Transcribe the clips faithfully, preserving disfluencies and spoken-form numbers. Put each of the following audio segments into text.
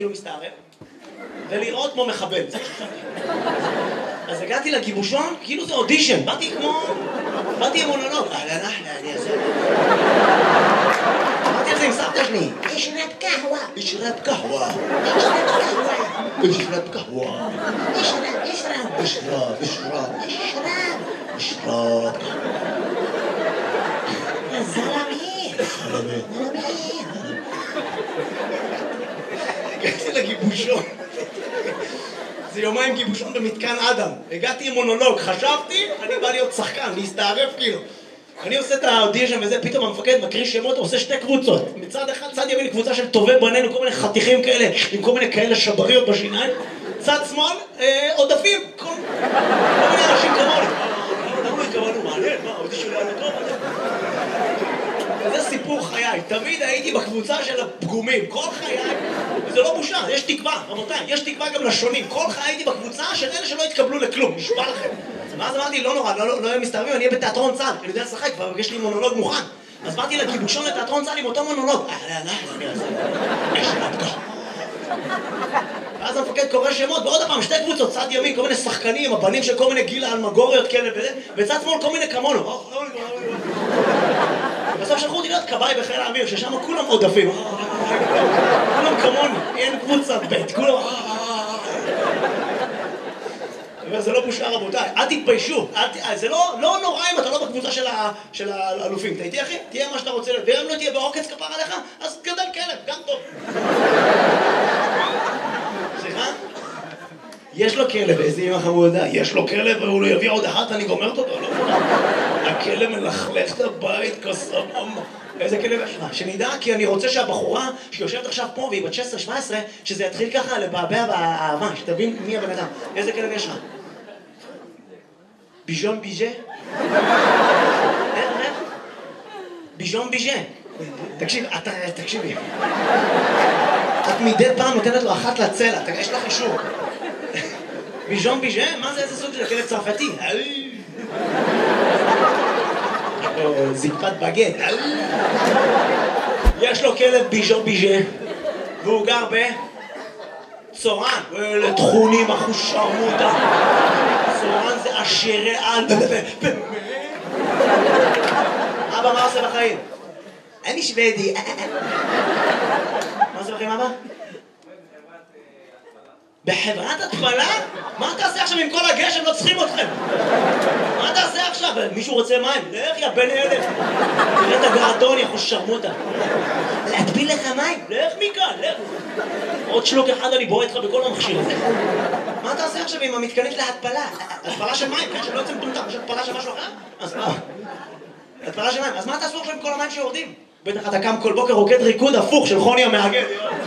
מסתערב, ולראות כמו מחבל. אז הגעתי לגיבושון, כאילו זה אודישן, באתי כמו... באתי עם מונולוג. אהלן אחלה, אני אעשה... אמרתי על זה עם סבתא שלי. אשרת קהווה. אשרת קהווה. אשרת קהווה. אשרת קהווה. אשרת, אשרת. אשרת, אשרת. אשרת. אשרת. זלמי. זלמי. זלמי. הגעתי לגיבושון. זה יומיים גיבושון במתקן אדם. הגעתי עם מונולוג, חשבתי, אני בא להיות שחקן, להסתערף כאילו. אני עושה את האודישן וזה, פתאום המפקד מקריא שמות, עושה שתי קבוצות. מצד אחד, צד ימין, קבוצה של טובי בנינו, כל מיני חתיכים כאלה, עם כל מיני כאלה שבריות בשיניים. צד שמאל, אה, עודפים, כל, כל מיני אנשים כמוני. למה לא התכוונו? מעניין, מה, האודישן היה טוב? וזה סיפור חיי, תמיד הייתי בקבוצה של הפגומים, כל חיי, וזה לא בושה, יש תקווה, רבותיי, יש תקווה גם לשונים, כל חיי הייתי בקבוצה של אלה שלא התקבלו לכלום, נשבע לכם. ואז אמרתי, לא נורא, לא יהיה מסתערבים, אני אהיה בתיאטרון צה"ל, אני יודע לשחק, כבר יש לי מונולוג מוכן. אז באתי לגיבושון לתיאטרון צה"ל עם אותו מונולוג. אהלן, אהלן, אני אעשה. ואז המפקד קורא שמות, ועוד הפעם, שתי קבוצות, צד ימין, כל מיני שחקנים, הבנים של כל מיני גיל אלמגוריות כאלה וזה, וצד שמאל כל מיני כמונו. בסוף שלחו אותי להיות כבאי בחיל האוויר, ששם כולם עודפים. כולם כמוני, אין קבוצת בית, כולם... זה לא בושה רבותיי, אל תתביישו, זה לא נורא אם אתה לא בקבוצה של האלופים. אתה איתי אחי? תהיה מה שאתה רוצה, ואם לא תהיה בעוקץ כפר עליך, אז גדל כלב, גם טוב. סליחה? יש לו כלב, איזה אמא חמודה, יש לו כלב והוא לא יביא עוד אחת, אני גומרת אותו, לא? הכלב מלכלך את הבית כסמום. איזה כלב יש לך? שנדע, כי אני רוצה שהבחורה שיושבת עכשיו פה והיא בת שש עשרה שבע עשרה, שזה יתחיל ככה לבעבע באהבה, שתבין מי הבן אדם. איזה כלב יש לך? ביז'ון ביז'ה? איך, איך? ביז'ון ביז'ה. תקשיב, אתה, תקשיבי. את מדי פעם נותנת לו אחת לצלע, יש לך אישור. ביז'ון ביז'ה? מה זה, איזה סוג של כלב צרפתי? זקפת בגט. יש לו כלב ביז'ון ביז'ה והוא גר בצורן. ואלה תכונים אחוש שרמוטה. צורן זה עשירי על. אבא, מה עושה בחיים? אני שוודי. מה עושה בחיים אבא? בחברת התפלה? מה תעשה עכשיו עם כל הגשם? לא צריכים אתכם. מה תעשה עכשיו? מישהו רוצה מים? לך יא בן אלף. תראה את הגרדון, יא חוש שרמוטה. להטביל לך מים? לך מכאן, לך. עוד שלוק אחד אני בורא איתך בכל המכשיר הזה. מה תעשה עכשיו עם המתקנית להתפלה? התפלה של מים, כן? שלא יוצא מטומטם. יש התפלה של משהו אחר? אז מה? התפלה של מים. אז מה תעשו עכשיו עם כל המים שיורדים? בטח אתה קם כל בוקר רוקד ריקוד הפוך של חוני המאגד.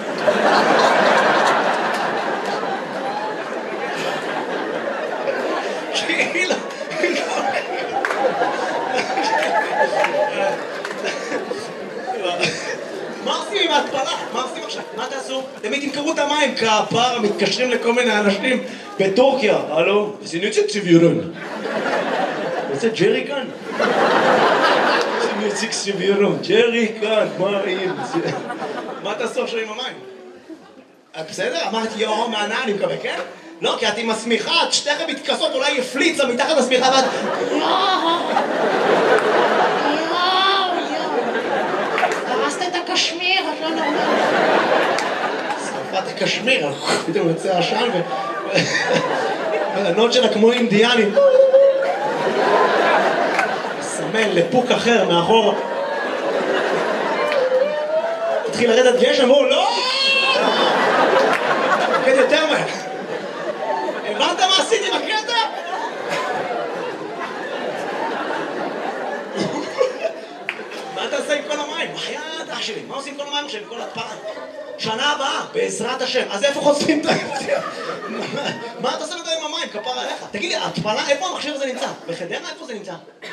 מה עושים עם ההתפלה? מה עושים עכשיו? מה תעשו? תמיד תמכרו את המים כפר, מתקשרים לכל מיני אנשים בטורקיה. הלו? זה נוצא צבירון. זה ג'רי כאן? זה נוצא צבירון. ג'רי כאן, מה ראים? מה תעשו עכשיו עם המים? בסדר? אמרתי יאו מענה, אני מקווה, כן? לא, כי את עם השמיכה, את שתיכם מתכסות, אולי יפליצה מתחת לשמיכה ואת... יואו, יואו. הרסת את הקשמיר, את לא נורמלית. שרפת הקשמיר, פתאום יוצא עשן ו... הנוד שלה כמו אינדיאנים. סמן לפוק אחר מאחור. התחיל לרדת גשם, והוא לא! כן, יותר מהר. הבנת מה עשיתי בקטע? מה אתה עושה עם כל המים? בחייאת אח שלי, מה עושים עם כל המים עכשיו, עם כל התפלה? שנה הבאה, בעזרת השם. אז איפה חושפים את ההפתיע? מה אתה עושה עם המים? כפר עליך. תגיד לי, התפלה, איפה המכשיר הזה נמצא? בחדרה, איפה זה נמצא?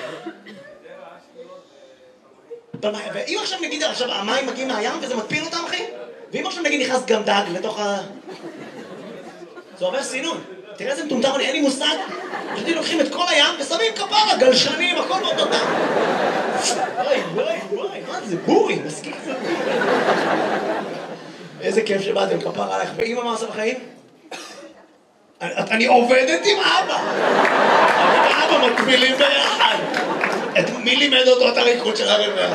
ואם עכשיו נגיד, עכשיו המים מגיעים מהים וזה מטפיל אותם, אחי? ואם עכשיו נגיד נכנס גם דג לתוך ה... זה עובר סינון. תראה איזה מטומטם, אין לי מושג. פשוט לוקחים את כל הים ושמים כפרה, גלשנים, הכל באותו דם. וואי, וואי, וואי, מה זה? בורי, מסכים את זה. איזה כיף שבאתם, כפר עליך. ואמא מה עושה בחיים? אני עובדת עם אבא. אבל אבא מקבילים ביחד. מי לימד אותו את הריקוד של הרבר?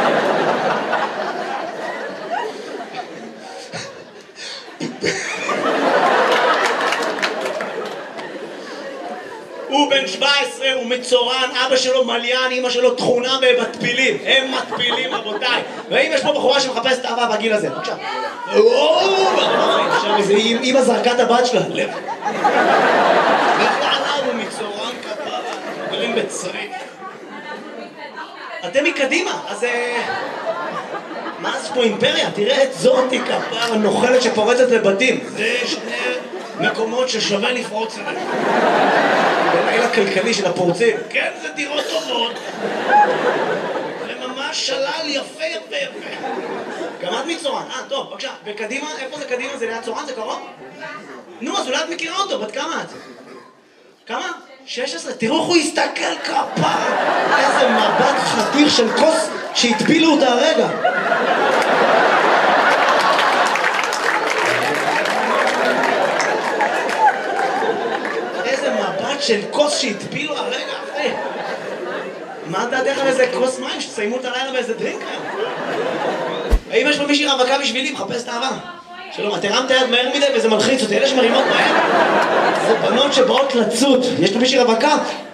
הוא בן שבע עשרה, הוא מצורן, אבא שלו מליין, אמא שלו תכונה במטפילים. הם מטפילים, רבותיי. ואם יש פה בחורה שמחפשת אהבה בגיל הזה, בבקשה. עכשיו איזה אמא זרקה את הבת שלה. לב. לך עליו, הוא מצורן כפרה. גרים בצריף. אתם מקדימה, אז... מה זה פה אימפריה? תראה את זאתי כפרה נוחלת שפורצת לבתים. זה שני מקומות ששווה לפרוץ אליהם. בלילה הכלכלי של הפורצים. כן, זה דירות טובות. זה ממש שלל יפה יפה יפה. גם את מצורן. אה, טוב, בבקשה. וקדימה, איפה זה קדימה? זה ליד צורן? זה קרוב? נו, אז אולי את מכירה אותו. בת כמה את? כמה? שש עשרה. תראו איך הוא הסתכל כפרה. איזה מבט חתיך של כוס שהטבילו אותה הרגע. של כוס שהטבילו הרגע אחרי. מה דעתך על איזה כוס מים שתסיימו את הלילה באיזה דרינק היום? האם יש פה מישהי רווקה בשבילי? מחפש את אהבה. שלום, את הרמת יד מהר מדי וזה מלחיץ אותי. אלה שמרימות מהר זה בנות שבאות לצוד. יש פה מישהי רווקה?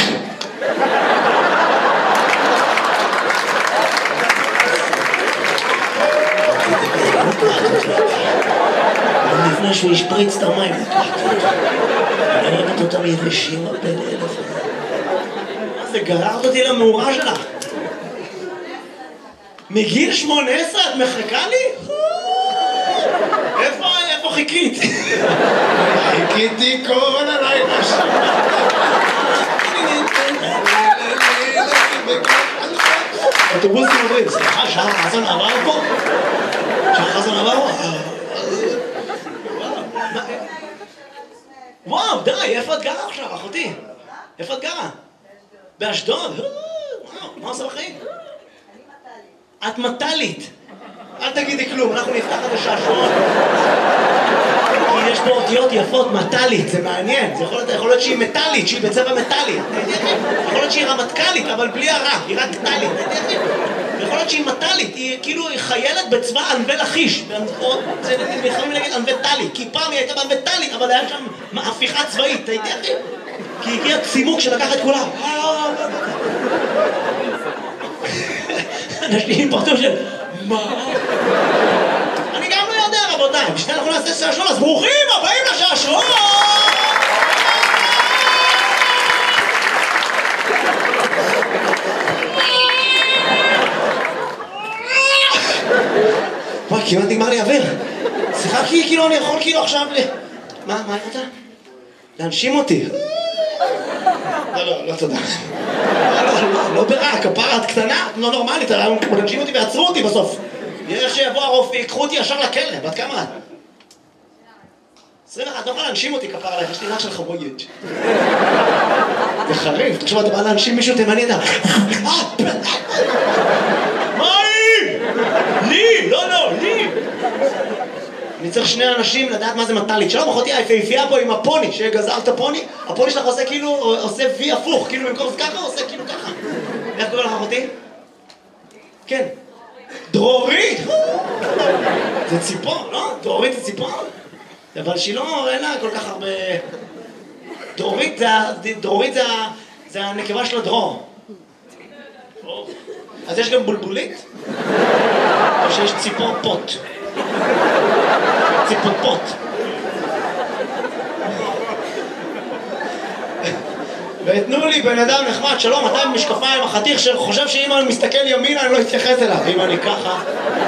לפני שהוא ישפריץ את המים. אני אוהבת אותם יבשים הרבה לאלף. מה זה, גררת אותי למאורה שלך? מגיל שמונה עשרה את מחכה לי? איפה, איפה חיכית? חיכיתי כל הלילה שם. אוטובוסים עוברים, סליחה, שחר חסון עבר פה? שחר חסון עבר פה? וואו, די, איפה את גרה עכשיו, אחותי? איפה את גרה? באשדוד? וואו, מה עושה בחיים? את מטלית. אל תגידי כלום, אנחנו נפתח את השעשועון. כי יש פה אותיות יפות, מטלית, זה מעניין. זה יכול להיות, יכול להיות שהיא מטלית, שהיא בצבע מטלי. יכול להיות שהיא רמטכ"לית, אבל בלי הרע, היא רק טלית. יכול להיות שהיא מטלית, היא כאילו חיילת בצבא ענבי לכיש. זה יכולים להגיד ענבי טלי, כי פעם היא הייתה בענבי טלי, אבל היה שם הפיכה צבאית, הייתי אחי? כי הגיע צימוק שלקח את כולם. אנשים פרטו של... מה? אני גם לא יודע, רבותיי. בשביל אנחנו נעשה שעשועון, אז ברוכים הבאים לשעשועון! וואי, כמעט נגמר לי אוויר. שיחקתי כאילו, אני יכול כאילו עכשיו ל... מה, מה אתה? להנשים אותי. לא, לא, לא תודה. לא, לא, לא ברע, כפרה, את קטנה, לא נורמלית, להנשים אותי ועצרו אותי בסוף. יראה שיבוא הרופא, יקחו אותי ישר לכלא, בת כמה את? עשרים ואחת, את לא יכולה להנשים אותי כפרה עליך, יש לי ריח של חבויג'. זה חריף, תחשוב, אתה בא להנשים מישהו תימני, אתה... מה היא? לי, לא, לא, לי. אני צריך שני אנשים לדעת מה זה מטלית. שלום, אחותי, היפהפייה פה עם הפוני, שגזר את הפוני, הפוני שלך עושה כאילו, עושה וי הפוך, כאילו במקום זה ככה, עושה כאילו ככה. איך קורא לך, אחותי? כן. דרורית! זה ציפור, לא? דרורית זה ציפור? אבל שהיא לא, אין לה כל כך הרבה... דרורית זה, דרורית זה, זה הנקבה של הדרור. אז יש גם בולבולית? או שיש ציפור פוט? ציפור פוט. ותנו לי בן אדם נחמד, שלום, אתה עם משקפיים, החתיך שחושב שאם אני מסתכל ימינה אני לא אתייחס אליו, אם אני ככה.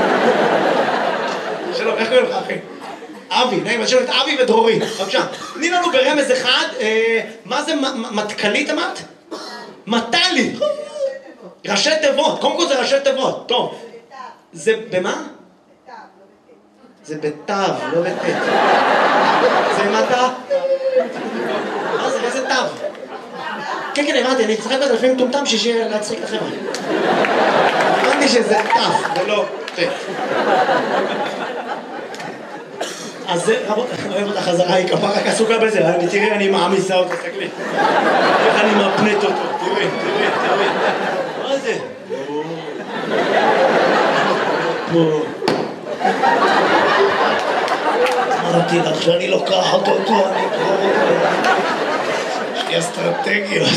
שלום, איך קוראים לך אחי? אבי, נעים, אז שלום את אבי ודרורית, בבקשה. תני לנו ברמז אחד, מה זה מטכלית אמרת? מטלי. ראשי תיבות, קודם כל זה ראשי תיבות, טוב. זה במה? זה בתו, לא בטט. זה מטה? מה זה, איזה תו? כן, כן, הבנתי, אני אצחק בזה לפעמים טומטם שישי להצחיק לכם. הבנתי שזה תף, ולא טט. אז זה, רבות, אוהב אותה חזרה, היא כפה רק עסוקה בזה, תראי, אני מעמיסה אותו, תסתכלי. איך אני מפנט אותו, תראי, תראי, תראי. מה זה? פה. אמרתי לך שאני לוקחת אותו, אני אקרור אותו. יש לי אסטרטגיות.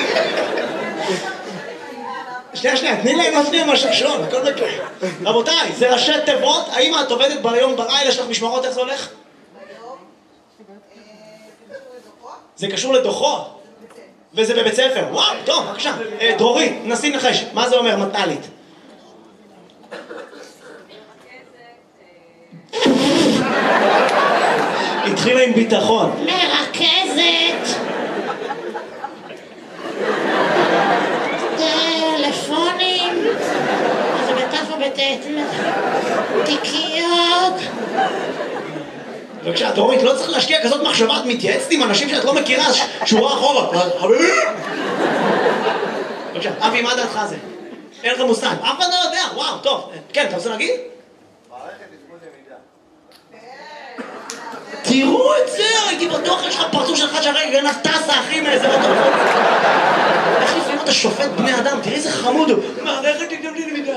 שנייה, שנייה, תני להם להפניע מהשקשון, הכל בקל. רבותיי, זה ראשי תיבות, האם את עובדת ביום בלילה, יש לך משמרות, איך זה הולך? זה קשור לדוחות. וזה בבית ספר. וואו, טוב, בבקשה. דרורי, נסי נחש, מה זה אומר מתנ"לית? התחילה עם ביטחון. מרכזת. טלפונים. זה בתף ובטט. תיקיות. בבקשה, דורית, לא צריך להשקיע כזאת מחשבה, את מתייעצת עם אנשים שאת לא מכירה, שורה אחורה. חביבי! בבקשה, אבי, מה דעתך זה? אין לך מושג. אף אחד לא יודע, וואו, טוב. כן, אתה רוצה להגיד? מערכת עדכון למידה. תראו את זה, הייתי בטוח, יש לך פרצוף שלך שהרגע גנב טסה, אחי, מאיזה לא טוב. איך לפעמים אתה שופט בני אדם? תראי איזה חמוד הוא. מערכת עדכון למידה.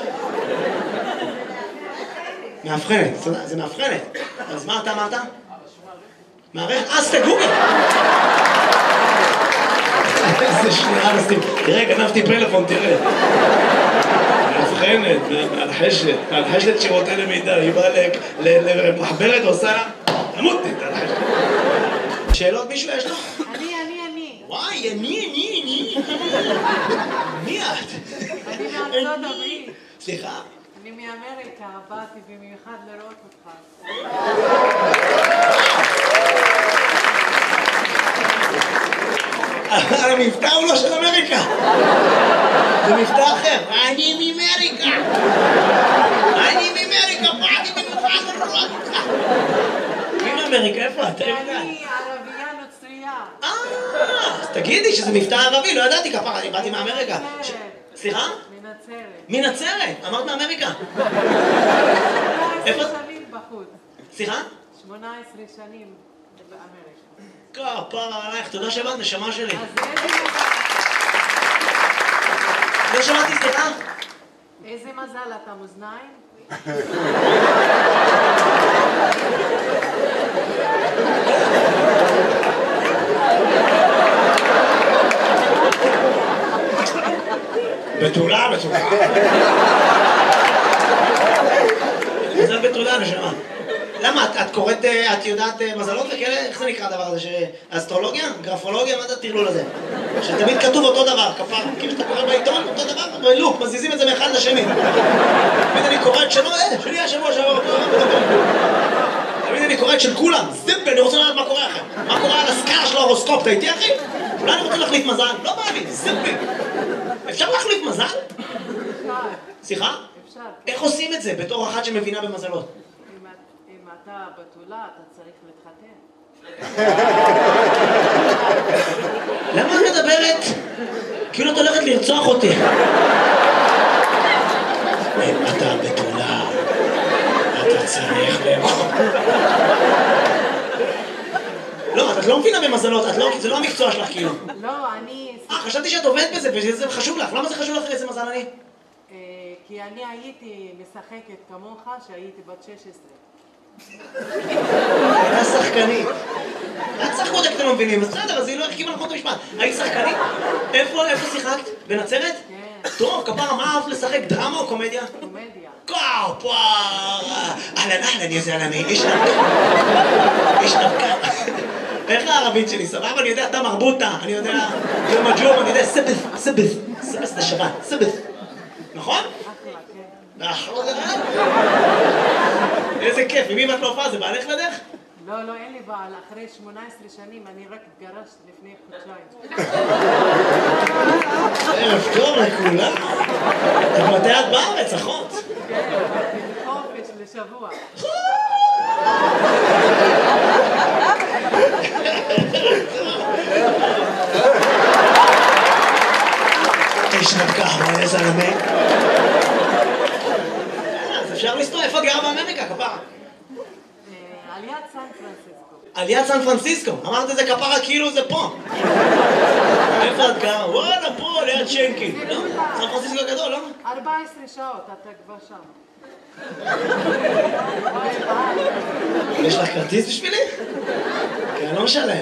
מאבחנת, זה מאבחנת. אז מה אתה אמרת? מערכת, אז תגוגל. איזה שנייה נשים. תראה, גנבתי פלאפון, תראה. מאבחנת, מלחשת, מלחשת שירותי למידה. היא באה למחברת ועושה לה, תמותי, תלחשת. שאלות מישהו יש לו? אני, אני, אני. וואי, אני, אני, אני. מי את? אני מארצות הברית. סליחה? אני מאמריקה, באתי במיוחד לראות אותך. אבל המבטא הוא לא של אמריקה. זה מבטא אחר. אני מאמריקה. אני מאמריקה, באתי במיוחד לראות אותך. מי מאמריקה? איפה את? אני ערבייה נוצרייה. אה, אז תגידי שזה מבטא ערבי, לא ידעתי כפרה, אני באתי מאמריקה. סליחה? מנצרת. מנצרת? אמרת מאמריקה. שמונה עשרה שנים בחוץ. סליחה? שמונה עשרה שנים באמריקה. כפרה עלייך, תודה שבאת, נשמה שלי. אז איזה מזל. לא שמעתי, סליחה? איזה מזל אתה מאזניים? בתולה, בתולה. מזל בתולה, נשמה. למה? את קוראת, את יודעת מזלות וכאלה? איך זה נקרא הדבר הזה? אסטרולוגיה? גרפולוגיה? מה זה הטרלול הזה? שתמיד כתוב אותו דבר, כפר. כאילו שאתה קורא בעיתון, אותו דבר, ולוק, מזיזים את זה מאחד לשני. תמיד אני קורא את שלו, אה, שלי השבוע שעבר. תמיד אני קורא את של כולם. זיפ, אני רוצה לדעת מה קורה אחר. מה קורה על הסקאלה של ההורוסקופ, אתה איתי אחי? אולי אני רוצה להחליף מזל? לא בא לי, זיפ. אפשר להחליף מזל? אפשר. סליחה? אפשר. איך עושים את זה בתור אחת שמבינה במזלות? אם את- אם אתה בתולה, אתה צריך להתחתן. למה את מדברת? כאילו את הולכת לרצוח אותי. אם אתה בתולה, אתה צריך לאכול. לא, את לא מבינה במזלות, את לא, זה לא המקצוע שלך כאילו. לא, אני... אה, חשבתי שאת עובדת בזה, וזה חשוב לך. למה זה חשוב לך איזה מזל אני? אה, כי אני הייתי משחקת כמוך שהייתי בת שש עשרה. הייתה שחקנית. את שחקות, אתם לא מבינים. בסדר, אז היא לא החכימה נכון את המשפט. היית שחקנית? איפה, איפה שיחקת? בנצרת? כן, טוב, כפרה, מה אהבת לשחק? דרמה או קומדיה? קומדיה. כפרה! אהלן אהלן יא זלמי, איש נבקה. איש נבקה. איך הערבית שלי? סבבה? אני יודע, אתה מרבוטה, אני יודע, זה מג'ום, אני יודע, סבס, סבס, סבס זה שבת, סבס. נכון? אחלה, כן. נכון. איזה כיף, עם מי ואת לא הופעה? זה בעלך לדרך? לא, לא, אין לי בעל. אחרי שמונה עשרה שנים אני רק התגרשת לפני חודשיים. ערב טוב לכולם. את מתי את בארץ, אחות? כן, חופש לשבוע. איש נבקה, מה איזה זלמי? אז אפשר לסתור, איפה גרה באמריקה, כפרה? על יד סן פרנסיסקו. על יד סן פרנסיסקו. אמרת את זה כפרה כאילו זה פה. איפה את גרה? וואלה, פה, ליד שיינקין. לא? סן פרנסיסקו הגדול, לא? ארבע עשרה שעות, אתה כבר שם. יש לך כרטיס בשבילי? כי אני לא משלם.